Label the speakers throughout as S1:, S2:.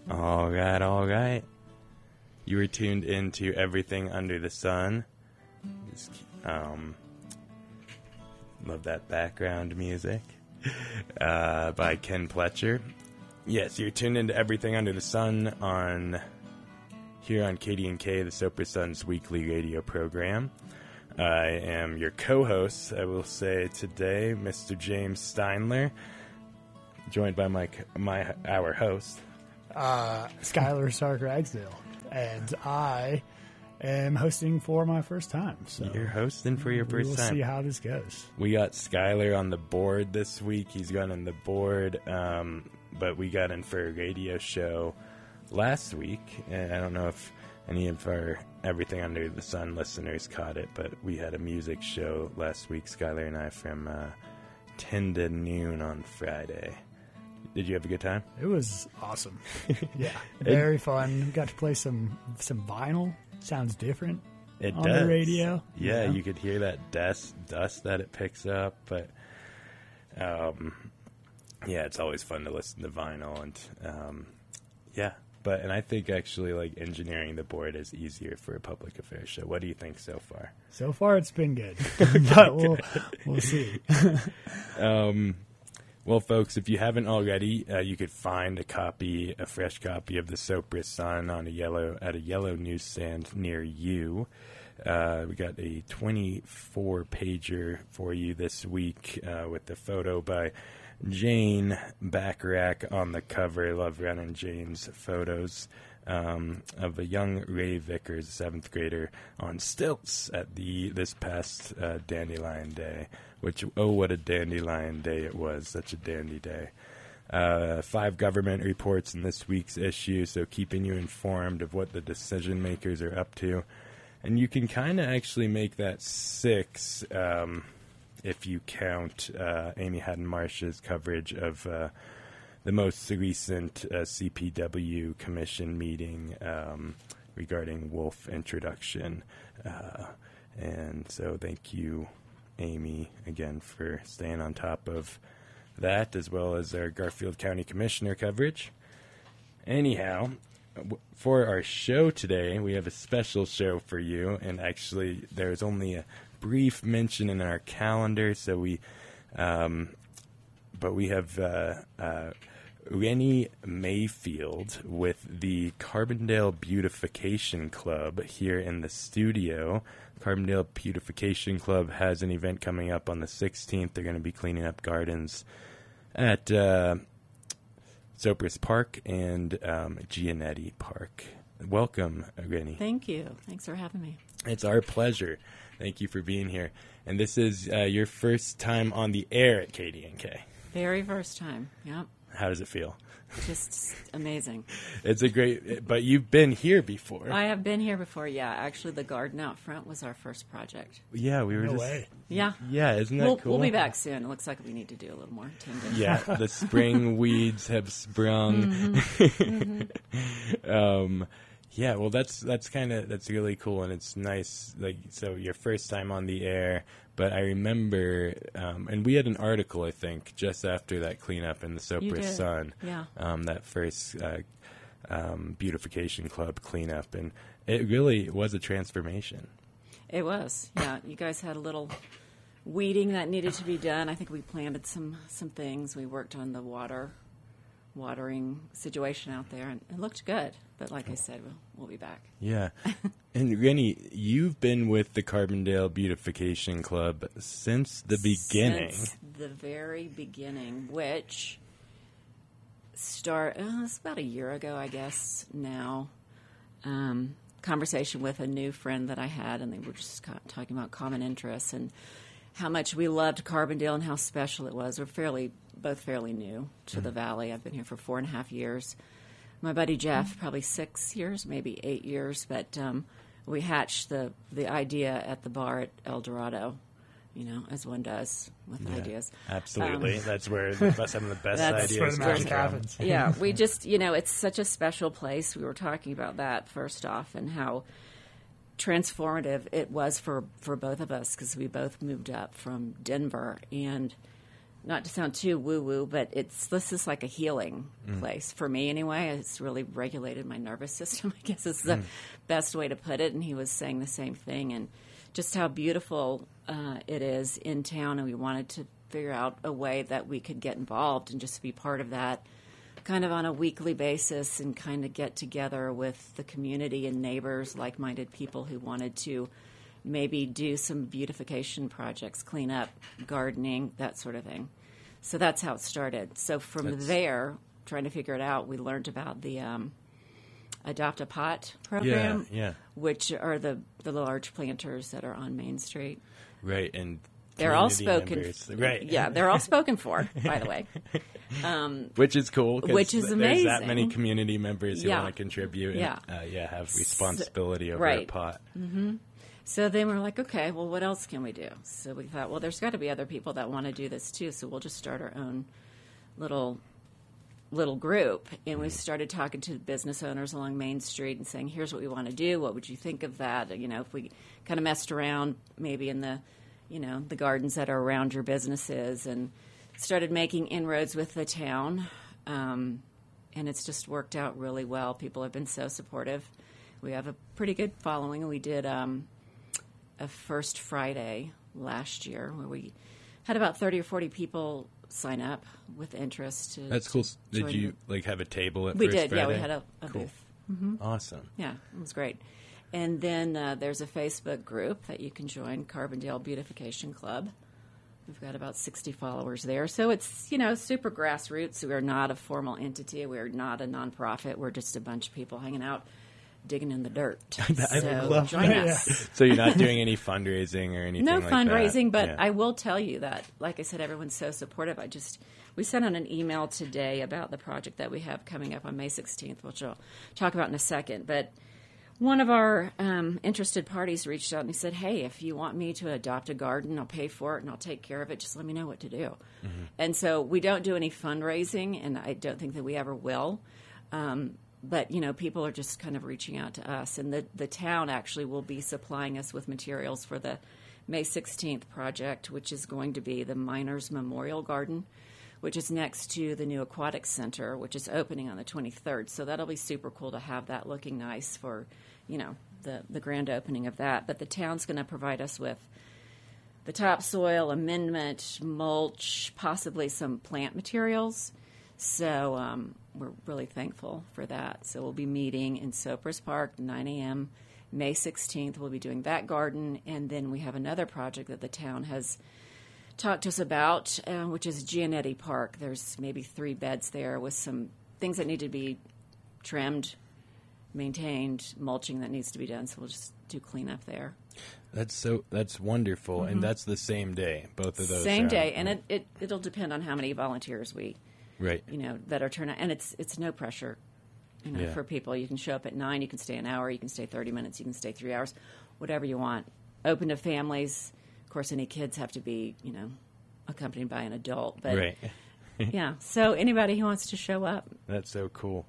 S1: All right, all right. You were tuned into Everything Under the Sun. Love that background music by Ken Pletcher. Yes, you're tuned into Everything Under the Sun here on KDNK, the Soper Sun's weekly radio program. I am your co-host, I will say today, Mr. James Steinler, joined by our host,
S2: Skylar Stark Ragsdale, and I am hosting for my first time. So
S1: you're hosting for your first time.
S2: We'll see how this goes.
S1: We got Skylar on the board this week. He's gone on the board, but we got in for a radio show last week, and I don't know if any of our Everything Under the Sun listeners caught it, but we had a music show last week, Skylar and I, from 10 to noon on Friday. Did you have a good time?
S2: It was awesome. Yeah, very fun. Got to play some vinyl. Sounds different on the radio.
S1: Yeah, you could hear that dust that it picks up, but yeah, it's always fun to listen to vinyl, and yeah. And I think actually, like, engineering the board is easier for a public affairs show. What do you think so far?
S2: So far, it's been good, but we'll see.
S1: Well, folks, if you haven't already, you could find a fresh copy of the Soper Sun at a yellow newsstand near you. We got a 24-pager for you this week with the photo by Jane Bacharach on the cover. I love running Jane's photos of a young Ray Vickers, 7th grader, on stilts at this past Dandelion Day. What a Dandelion Day it was. Such a dandy day. 5 government reports in this week's issue, so keeping you informed of what the decision makers are up to. And you can kind of actually make that 6 if you count Amy Haddon-Marsh's coverage of the most recent CPW commission meeting regarding wolf introduction. And so thank you, Amy, again, for staying on top of that, as well as our Garfield County Commissioner coverage. Anyhow, for our show today, we have a special show for you, and actually there's only a brief mention in our calendar, so we have Rennie Mayfield with the Carbondale Beautification Club here in the studio. Carbondale Beautification Club has an event coming up on the 16th. They're going to be cleaning up gardens at Sopris Park and Gianetti Park. Welcome, Rennie.
S3: Thank you. Thanks for having me.
S1: It's our pleasure. Thank you for being here. And this is your first time on the air at KDNK.
S3: Very first time, yep.
S1: How does it feel?
S3: Just amazing.
S1: It's a great, but you've been here before.
S3: I have been here before, yeah. Actually, the garden out front was our first project.
S1: Yeah, we were
S2: No way.
S3: Yeah.
S1: Yeah, isn't that cool?
S3: We'll be back soon. It looks like we need to do a little more tending.
S1: Yeah, the spring weeds have sprung.
S3: Mm-hmm.
S1: Yeah, well, that's really cool, and it's nice. Like, so your first time on the air, but I remember, and we had an article, I think, just after that cleanup in the Soper Sun.
S3: Yeah.
S1: That first beautification club cleanup, and it really was a transformation.
S3: It was, yeah. You guys had a little weeding that needed to be done. I think we planted some things. We worked on the watering situation out there, and it looked good. But like I said, we'll be back.
S1: Yeah. And Rennie, you've been with the Carbondale Beautification Club since the beginning.
S3: Since the very beginning, which it's about a year ago, I guess, now. Conversation with a new friend that I had, and they were just talking about common interests and how much we loved Carbondale and how special it was. We're both fairly new to the Valley. I've been here for 4.5 years. My buddy Jeff, probably 6 years, maybe 8 years, but we hatched the idea at the bar at El Dorado, as one does with ideas.
S1: Absolutely. That's where some of the best ideas
S2: where the magic
S1: come
S2: happens.
S1: from.
S3: Yeah, we just, it's such a special place. We were talking about that first off and how transformative it was for both of us because we both moved up from Denver, and not to sound too woo-woo, but this is like a healing place for me anyway. It's really regulated my nervous system, I guess is the best way to put it. And he was saying the same thing, and just how beautiful it is in town. And we wanted to figure out a way that we could get involved and just be part of that kind of on a weekly basis and kind of get together with the community and neighbors, like-minded people who wanted to maybe do some beautification projects, clean up, gardening, that sort of thing. So that's how it started. So from there, trying to figure it out, we learned about the Adopt a Pot program, which are the large planters that are on Main Street.
S1: Right, and
S3: they're all spoken.
S1: Right.
S3: Yeah, they're all spoken for, by the way.
S1: Which is cool.
S3: Which is amazing.
S1: There's that many community members who want to contribute and have responsibility over a pot.
S3: Mm-hmm. So then we're like, okay, well, what else can we do? So we thought, well, there's got to be other people that want to do this too, so we'll just start our own little group. And we started talking to business owners along Main Street and saying, here's what we want to do. What would you think of that? You know, if we kind of messed around maybe in the gardens that are around your businesses, and started making inroads with the town. And it's just worked out really well. People have been so supportive. We have a pretty good following. We did a First Friday last year where we had about 30 or 40 people sign up with interest.
S1: That's cool. Did you have a table at
S3: we
S1: First
S3: did,
S1: Friday?
S3: Yeah, we had a
S1: cool.
S3: booth. Mm-hmm.
S1: Awesome.
S3: Yeah, it was great. And then there's a Facebook group that you can join, Carbondale Beautification Club. We've got about 60 followers there. So it's, super grassroots. We are not a formal entity. We are not a nonprofit. We're just a bunch of people hanging out, digging in the dirt. So join us.
S1: So you're not doing any fundraising or anything
S3: no
S1: like that?
S3: No fundraising, but I will tell you that, like I said, everyone's so supportive. We sent out an email today about the project that we have coming up on May 16th, which I'll talk about in a second. But one of our interested parties reached out and he said, hey, if you want me to adopt a garden, I'll pay for it and I'll take care of it. Just let me know what to do. Mm-hmm. And so we don't do any fundraising, and I don't think that we ever will. But, people are just kind of reaching out to us. And the town actually will be supplying us with materials for the May 16th project, which is going to be the Miners Memorial Garden, which is next to the new Aquatic Center, which is opening on the 23rd. So that'll be super cool to have that looking nice for, the grand opening of that. But the town's going to provide us with the topsoil, amendment, mulch, possibly some plant materials. So we're really thankful for that. So we'll be meeting in Sopris Park, 9 a.m. May 16th. We'll be doing that garden. And then we have another project that the town has talked to us about, which is Gianetti Park. There's maybe 3 beds there with some things that need to be trimmed, maintained, mulching that needs to be done. So we'll just do cleanup there.
S1: That's wonderful. Mm-hmm. And that's the same day, both of those.
S3: Same day. And it'll depend on how many volunteers we
S1: right,
S3: that are turned out. And it's no pressure, for people. You can show up at 9, you can stay an hour, you can stay 30 minutes, you can stay 3 hours, whatever you want. Open to families. Of course, any kids have to be, accompanied by an adult. But
S1: right.
S3: Yeah. So anybody who wants to show up.
S1: That's so cool.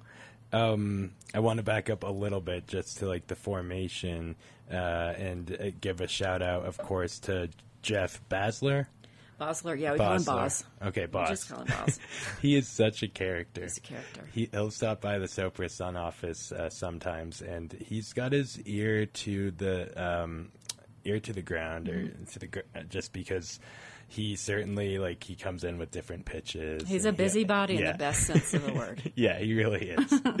S1: I want to back up a little bit just to the formation and give a shout out, of course, to Jeff Basler.
S3: Bosler, yeah, we call him Boz.
S1: Okay, Boz.
S3: We just call him Boz.
S1: He is such a character.
S3: He's a character.
S1: He'll stop by the Sopris Sun office sometimes, and he's got his ear to the ground, or to the just because he certainly he comes in with different pitches.
S3: He's a busybody in the best sense of the word.
S1: Yeah, he really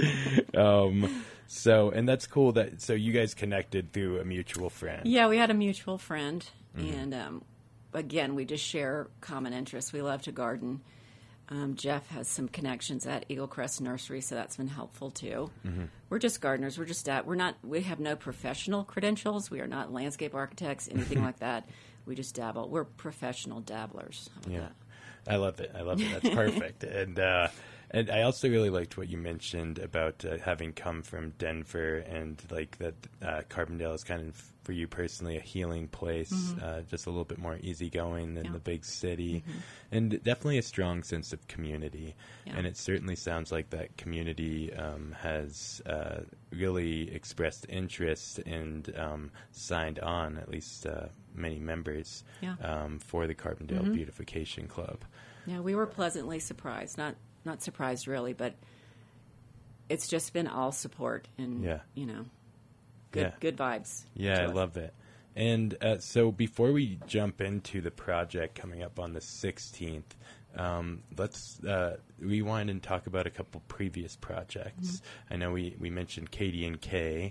S1: is. So, and that's cool so you guys connected through a mutual friend.
S3: Yeah, we had a mutual friend, and again, we just share common interests. We love to garden. Jeff has some connections at Eagle Crest Nursery, so that's been helpful too. Mm-hmm. We're just gardeners. We have no professional credentials. We are not landscape architects, anything like that. We just dabble. We're professional dabblers.
S1: Yeah, I love it. That's perfect. And I also really liked what you mentioned about having come from Denver, and that Carbondale is kind of, for you personally, a healing place, just a little bit more easygoing than the big city, and definitely a strong sense of community. Yeah. And it certainly sounds like that community has really expressed interest and signed on, at least many members, for the Carbondale Beautification Club.
S3: Yeah, we were pleasantly surprised. Not surprised really, but it's just been all support and good vibes.
S1: Yeah, I love it. And so before we jump into the project coming up on the 16th, let's rewind and talk about a couple previous projects. I know we mentioned KD&K.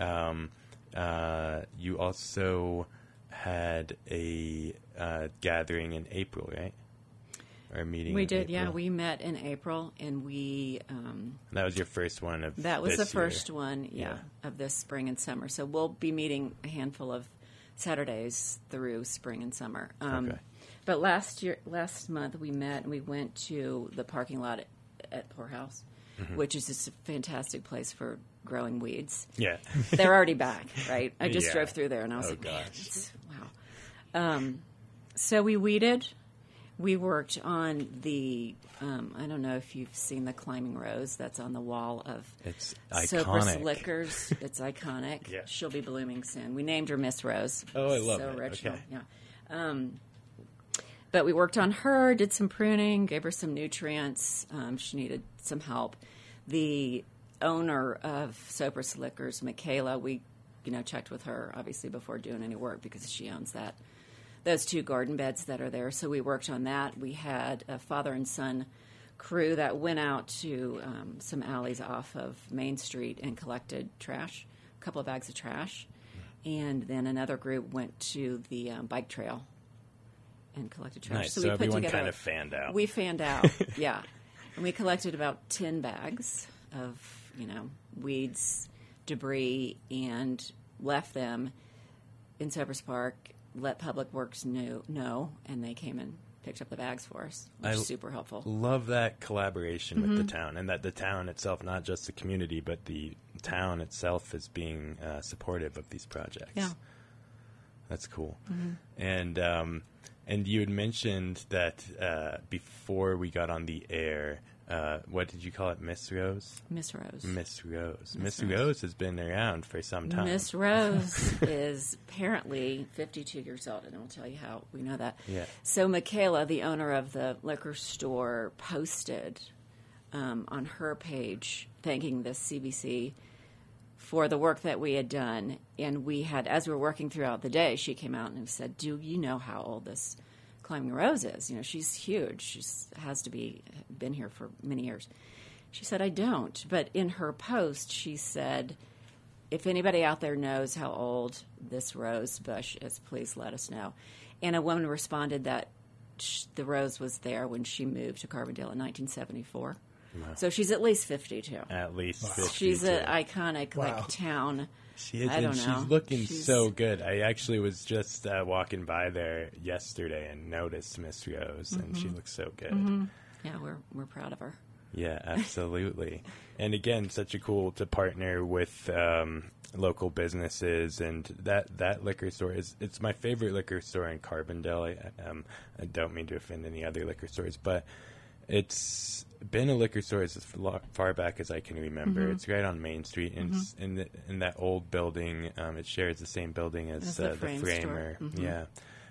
S1: You also had a gathering in April, right? Or meeting.
S3: We did, yeah. We met in April, and we.
S1: That was your first one of.
S3: That was
S1: this
S3: the first
S1: year.
S3: one, of this spring and summer. So we'll be meeting a handful of Saturdays through spring and summer.
S1: Okay.
S3: But last month we met and we went to the parking lot at Poorhouse, which is just a fantastic place for growing weeds.
S1: Yeah.
S3: They're already back, right? I just drove through there and I was like,
S1: gosh.
S3: wow. So we weeded. We worked on the, I don't know if you've seen the climbing rose that's on the wall of
S1: It's
S3: Soper
S1: iconic.
S3: Slickers. It's iconic.
S1: Yeah.
S3: She'll be blooming soon. We named her Miss Rose.
S1: Oh, I love
S3: so
S1: it.
S3: original.
S1: Okay.
S3: Yeah. But we worked on her, did some pruning, gave her some nutrients. She needed some help. The owner of Soper Slickers, Michaela, we checked with her obviously before doing any work because she owns those 2 garden beds that are there. So we worked on that. We had a father and son crew that went out to some alleys off of Main Street and collected trash, a couple of bags of trash. And then another group went to the bike trail and collected trash.
S1: Nice.
S3: So
S1: So
S3: we put
S1: everyone
S3: together,
S1: kind of fanned out.
S3: We fanned out, yeah. And we collected about 10 bags of, weeds, debris, and left them in Cypress Park, let Public Works know, and they came and picked up the bags for us, which is super helpful.
S1: Love that collaboration with the town, and that the town itself, not just the community, but the town itself is being supportive of these projects.
S3: Yeah.
S1: That's cool. And you had mentioned that before we got on the air, what did you call it, Miss Rose?
S3: Miss Rose.
S1: Miss Rose. Miss Rose has been around for some time.
S3: Miss Rose is apparently 52 years old, and I'll tell you how we know that.
S1: Yeah.
S3: So Michaela, the owner of the liquor store, posted on her page thanking the CBC for the work that we had done. And we had, as we were working throughout the day, she came out and said, do you know how old this Climbing Rose is? She's huge. She has to been here for many years. She said, I don't. But in her post, she said, if anybody out there knows how old this rose bush is, please let us know. And a woman responded that the rose was there when she moved to Carbondale in 1974. Wow. So she's at least 52.
S1: At least 52.
S3: She's an iconic town.
S1: She is,
S3: I don't know.
S1: She's looking so good. I actually was just walking by there yesterday and noticed Miss Rose, and she looks so good.
S3: Mm-hmm. Yeah, we're proud of her.
S1: Yeah, absolutely. And again, such a cool to partner with local businesses, and that liquor store it's my favorite liquor store in Carbondale. I don't mean to offend any other liquor stores, but it's been a liquor store as far back as I can remember. It's right on Main Street, and it's in that old building. It shares the same building as the Framer. Yeah.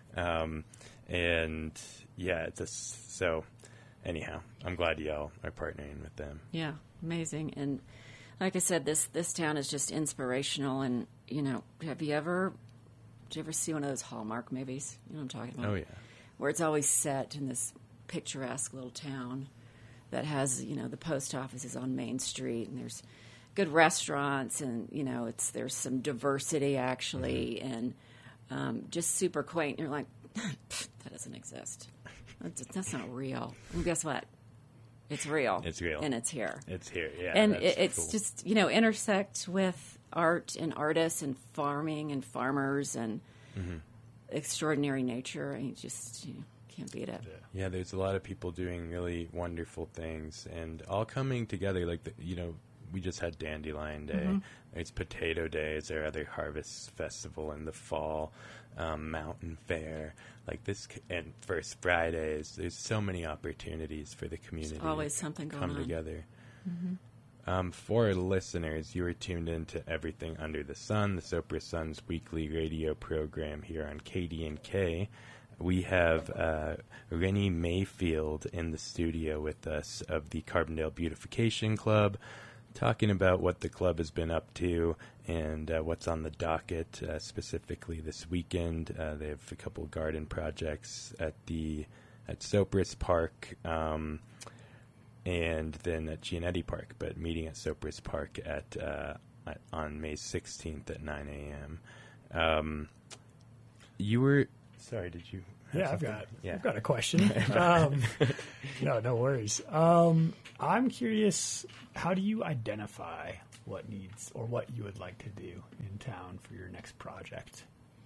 S1: And yeah, it's just so. Anyhow, I'm glad y'all are partnering with them.
S3: Yeah, amazing. And like I said, this town is just inspirational. And did you ever see one of those Hallmark movies? You know what I'm talking about?
S1: Oh yeah. Where
S3: it's always set in this picturesque little town that has, the post office is on Main Street, and there's good restaurants, and there's some diversity actually, and just super quaint. You're like, that doesn't exist. That's not real. And guess what? It's real.
S1: It's real.
S3: And it's here.
S1: It's here, yeah.
S3: And it's cool. Just, intersect with art and artists and farming and farmers and extraordinary nature. And you just can't beat it.
S1: Yeah, there's a lot of people doing really wonderful things and all coming together. Like, we just had Dandelion Day. It's Potato Day. It's our other harvest festival in the fall. Mountain Fair, like this, and First Fridays. There's so many opportunities for the community.
S3: There's always something going on.
S1: Come together. For listeners, you are tuned into Everything Under the Sun, the Soper Sun's weekly radio program here on KD&K. we have Rennie Mayfield in the studio with us of the Carbondale Beautification Club, talking about what the club has been up to and what's on the docket specifically this weekend. They have a couple of garden projects at Sopris Park and then at Gianetti Park, but meeting at Sopris Park on May 16th at 9 a.m. You were... Sorry, did you...
S2: I've got a question. No worries. I'm curious, how do you identify what needs or what you would like to do in town for your next project?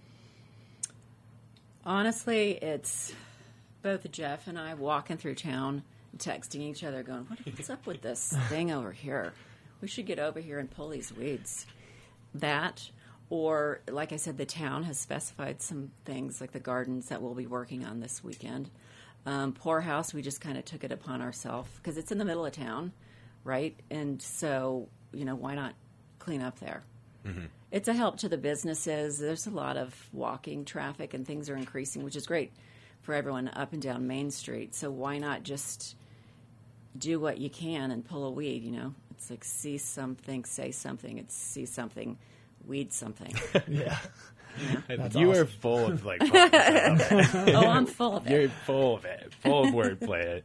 S3: Honestly, it's both Jeff and I walking through town, texting each other, going, what's up with this thing over here? We should get over here and pull these weeds. That... Or, like I said, the town has specified some things, like the gardens that we'll be working on this weekend. Poorhouse, we just kind of took it upon ourselves because it's in the middle of town, right? And so, why not clean up there? Mm-hmm. It's a help to the businesses. There's a lot of walking traffic and things are increasing, which is great for everyone up and down Main Street. So why not just do what you can and pull a weed, It's like see something, say something. It's see something. Weed something.
S2: Yeah.
S1: You are full of fun stuff.
S3: I'm full of it.
S1: You're full of it. Full of wordplay.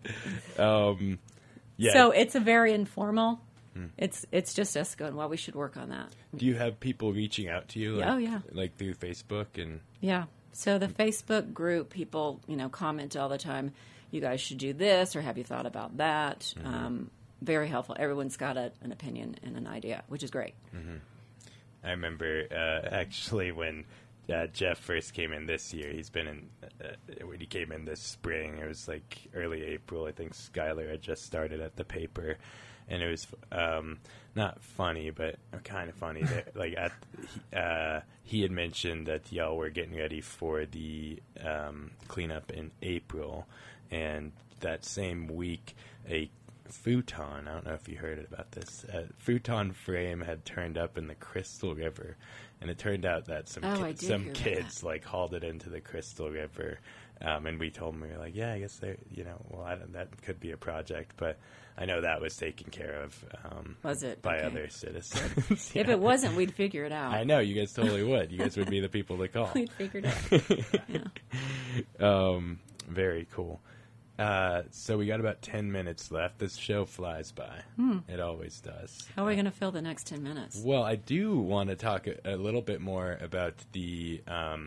S1: Yeah.
S3: So it's a very informal. It's just us going, well, we should work on that.
S1: Do you have people reaching out to you?
S3: Yeah.
S1: Like through Facebook and...
S3: Yeah. So the Facebook group, people, comment all the time, you guys should do this, or have you thought about that? Mm-hmm. Very helpful. Everyone's got an opinion and an idea, which is great.
S1: Mm-hmm. I remember actually when Jeff first came in this year. He's been in when he came in this spring. It was like early April. I think Skylar had just started at the paper, and it was not funny, but kind of funny. That he had mentioned that y'all were getting ready for the cleanup in April, and that same week a futon, I don't know if you heard about this, futon frame had turned up in the Crystal River, and it turned out that some kids hauled it into the Crystal River, and we told them, we were like, yeah, I guess they, that could be a project, but I know that was taken care of.
S3: Was it?
S1: By other citizens.
S3: Yeah. If it wasn't, we'd figure it out.
S1: I know, you guys totally would. You guys would be the people to call.
S3: We'd figure it out. Yeah.
S1: Very cool. So we got about 10 minutes left. This show flies by. It always does.
S3: How are we going to fill the next 10 minutes?
S1: Well, I do want to talk a little bit more about the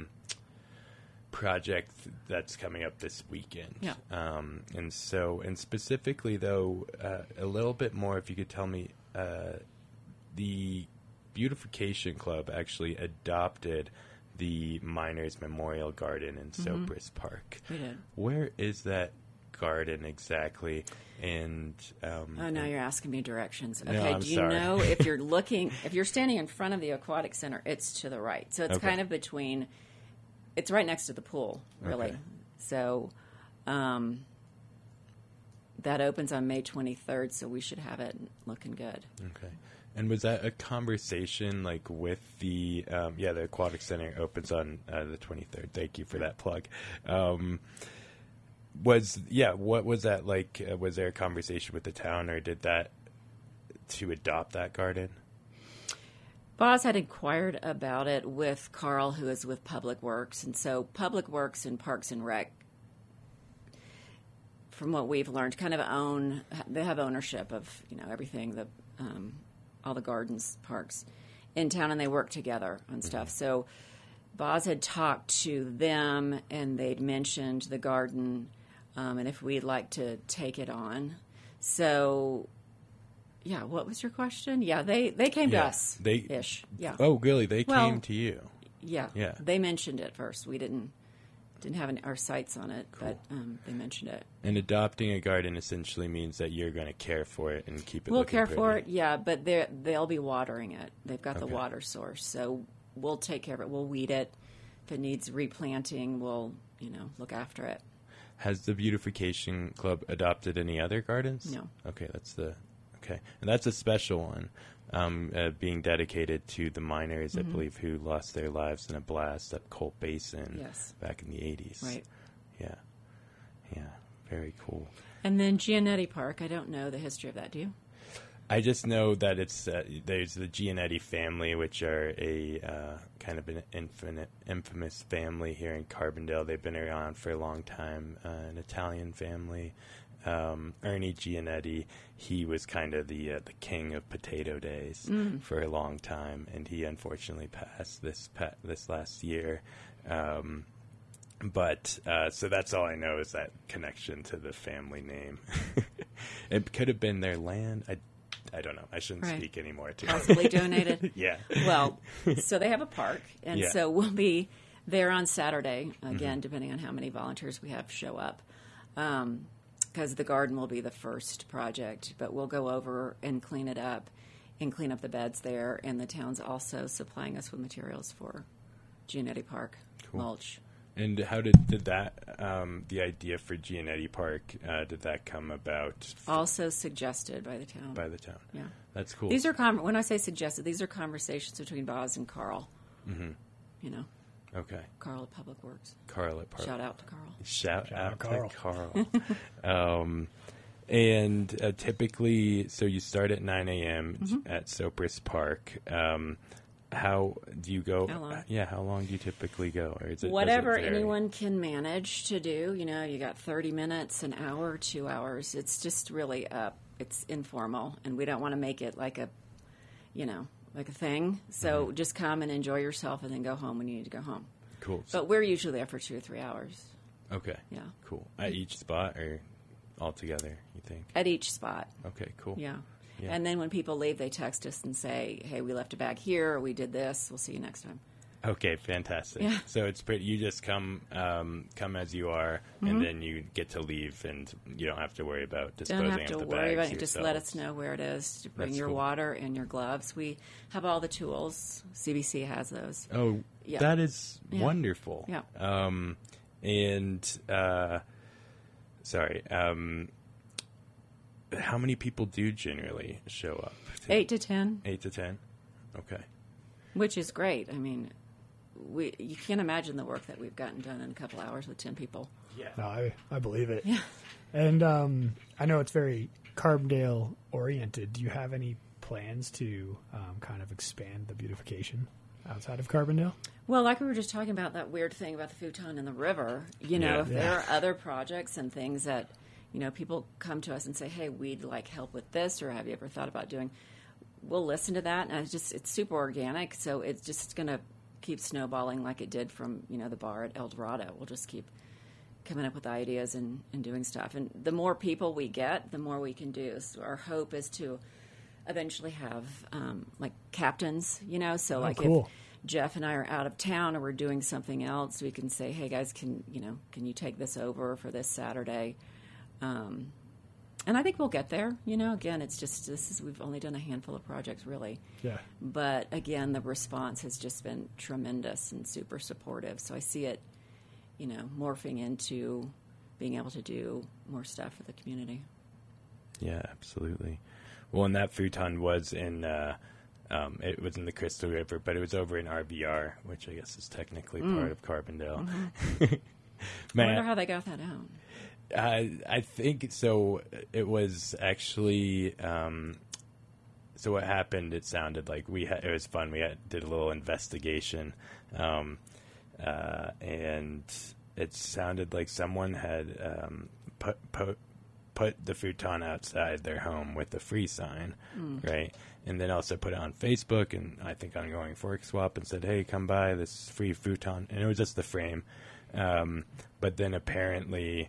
S1: project that's coming up this weekend.
S3: Yeah.
S1: And specifically, though, a little bit more, if you could tell me, the Beautification Club actually adopted the Miners Memorial Garden in Sopris Park.
S3: We did.
S1: Where is that garden exactly? And
S3: now you're asking me directions. Okay,
S1: no,
S3: do you know if you're standing in front of the aquatic center, it's to the right. So it's kind of between, it's right next to the pool, really. Okay. So that opens on May 23rd, so we should have it looking good.
S1: Okay. And was that a conversation with the the aquatic center opens on the 23rd? Thank you for that plug. What was that like? Was there a conversation with the town, or did that to adopt that garden?
S3: Boz had inquired about it with Carl, who is with Public Works, and so Public Works and Parks and Rec, from what we've learned, kind of they have ownership of everything, all the gardens, parks in town, and they work together on stuff. So Boz had talked to them, and they'd mentioned the garden, and if we'd like to take it on. So, yeah, what was your question? Yeah, they came to us. Ish. Yeah.
S1: Oh, really? They came to you?
S3: Yeah. Yeah. They mentioned it first. We didn't have our sights on it, cool. But they mentioned it.
S1: And adopting a garden essentially means that you're going to care for it and keep it.
S3: We'll care for it, yeah, but they'll be watering it. They've got the water source, so we'll take care of it. We'll weed it. If it needs replanting, we'll look after it.
S1: Has the Beautification Club adopted any other gardens?
S3: No.
S1: Okay, and that's a special one. Being dedicated to the miners, I believe, who lost their lives in a blast at Colt Basin back in the 80s.
S3: Right.
S1: Yeah. Yeah. Very cool.
S3: And then Giannetti Park. I don't know the history of that. Do you?
S1: I just know that it's there's the Giannetti family, which are a kind of an infamous family here in Carbondale. They've been around for a long time. An Italian family. Ernie Giannetti, he was kind of the king of potato days for a long time, and he unfortunately passed this last year. But so that's all I know is that connection to the family name. It could have been their land. I don't know. I shouldn't speak anymore.
S3: Possibly donated.
S1: Yeah.
S3: Well, so they have a park, and
S1: Yeah.
S3: so we'll be there on Saturday, again, depending on how many volunteers we have show up, because the garden will be the first project, but we'll go over and clean it up and clean up the beds there, and the town's also supplying us with materials for Giannetti Park mulch.
S1: And how did that, the idea for Giannetti Park, did that come about?
S3: Also suggested by the town.
S1: By the town.
S3: Yeah.
S1: That's cool.
S3: These are, when I say suggested, these are conversations between Boz and Carl. Mm-hmm. You know.
S1: Okay.
S3: Carl at Public Works.
S1: Carl at Park.
S3: Shout out to Carl.
S1: Shout out
S2: Carl.
S1: to Carl. And typically, so you start at 9 a.m. At Sopris Park. How do you go?
S3: How long?
S1: Yeah, how long do you typically go? Or is it,
S3: Whatever
S1: does it vary?
S3: anyone can manage to do. You know, you got 30 minutes, an hour, 2 hours. It's just really it's informal, and we don't want to make it like a thing. So just come and enjoy yourself, and then go home when you need to go home.
S1: Cool.
S3: But we're usually there for 2 or 3 hours.
S1: Okay.
S3: Yeah.
S1: Cool. At each spot or all together, you think?
S3: At each spot.
S1: Okay, cool.
S3: Yeah.
S1: Yeah.
S3: And then when people leave, they text us and say, hey, we left a bag here, or we did this. We'll see you next time.
S1: Okay, fantastic.
S3: Yeah.
S1: So it's pretty. You just come as you are, and then you get to leave, and you don't have to worry about disposing
S3: Don't have to
S1: of the
S3: worry about
S1: bags
S3: it. Just let
S1: yourselves.
S3: us know where it is to bring
S1: That's
S3: your
S1: cool.
S3: water and your gloves. We have all the tools. CBC has those.
S1: Oh,
S3: Yeah.
S1: that is
S3: Yeah.
S1: wonderful.
S3: Yeah.
S1: Sorry. How many people do generally show up?
S3: 8 to 10,
S1: 8 to 10. Okay.
S3: which is great. I mean, you can't imagine the work that we've gotten done in a couple hours with 10 people.
S1: Yeah.
S2: No, I believe it.
S3: Yeah.
S2: And I know it's very Carbondale oriented. Do you have any plans to kind of expand the beautification outside of Carbondale?
S3: Well, like we were just talking about that weird thing about the futon in the river, you know,
S1: Yeah.
S3: if there are other projects and things that, you know, people come to us and say, hey, we'd like help with this, or have you ever thought about doing, we'll listen to that. And it's super organic, so it's just going to keep snowballing like it did from, you know, the bar at El Dorado. We'll just keep coming up with ideas and doing stuff. And the more people we get, the more we can do. So our hope is to eventually have, like, captains, you know, so like
S2: cool.
S3: if Jeff and I are out of town or we're doing something else, we can say, hey, guys, can you take this over for this Saturday? And I think we'll get there. You know, again, we've only done a handful of projects, really.
S2: Yeah.
S3: But again, the response has just been tremendous and super supportive. So I see it, you know, morphing into being able to do more stuff for the community.
S1: Yeah, absolutely. Well, and that futon was in it was in the Crystal River, but it was over in RVR, which I guess is technically part of Carbondale.
S3: I wonder how they got that out.
S1: I think so. It was actually so what happened. It sounded like it was fun. We did a little investigation, and it sounded like someone had put the futon outside their home with the free sign, right? And then also put it on Facebook and I think on Going Fork Swap and said, hey, come by this free futon. And it was just the frame. But then apparently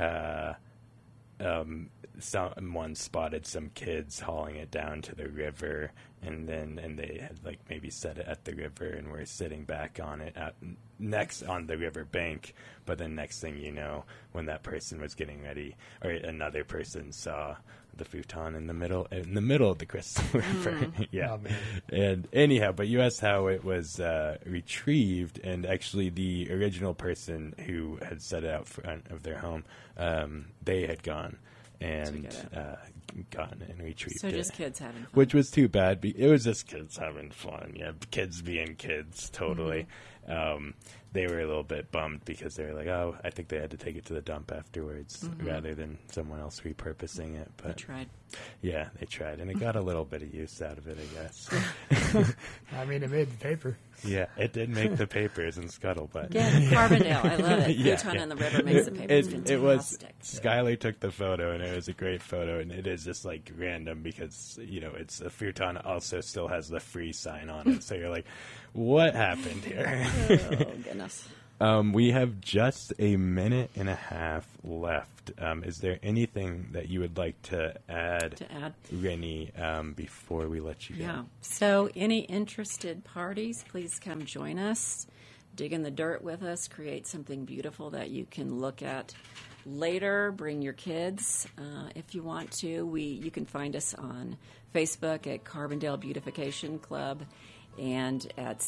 S1: someone spotted some kids hauling it down to the river, and they had like maybe set it at the river and were sitting back on it next on the river bank. But then next thing you know, when that person was getting ready, or another person saw the futon in the middle of the Crystal River. Yeah.
S2: Oh, man.
S1: And anyhow, but you asked how it was retrieved, and actually the original person who had set it out front of their home, they had gone and gone and retrieved it.
S3: So just kids having fun.
S1: Which was too bad. It was just kids having fun. Yeah, kids being kids, totally. they were a little bit bummed because they were like, oh, I think they had to take it to the dump afterwards rather than someone else repurposing it. But
S3: I tried.
S1: yeah, they tried, and it got a little bit of use out of it, I guess.
S2: I mean, it made the paper.
S1: Yeah, it did make the papers in Scuttlebutt.
S3: Again, Carbondale. I love it.
S1: Yeah,
S3: Futon
S1: yeah.
S3: in the river makes the papers fantastic.
S1: It was Skylar took the photo, and it was a great photo, and it is just like random because it's a futon also still has the free sign on it, so you're like, what happened here?
S3: Oh, goodness.
S1: We have just a minute and a half left. Is there anything that you would like to add, Rennie, before we let you go?
S3: Yeah. So any interested parties, please come join us. Dig in the dirt with us. Create something beautiful that you can look at later. Bring your kids if you want to. You can find us on Facebook at Carbondale Beautification Club and at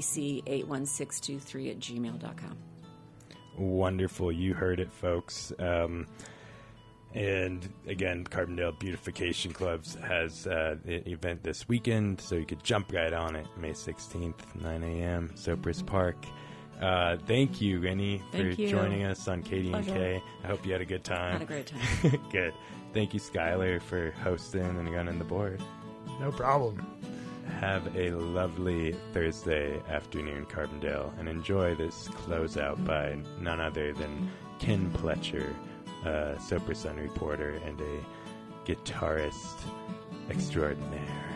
S3: cbc81623@gmail.com.
S1: Wonderful. You heard it, folks. And again, Carbondale Beautification Clubs has an event this weekend, so you could jump right on it. May 16th, 9 a.m., Cypress Park. Thank you, Rennie, for joining us on KD&K. I hope you had a good time.
S3: Had a great time.
S1: Good. Thank you, Skylar, for hosting and running the board.
S2: No problem.
S1: Have a lovely Thursday afternoon, Carbondale, and enjoy this closeout by none other than Ken Pletcher, a Soper Sun reporter and a guitarist extraordinaire.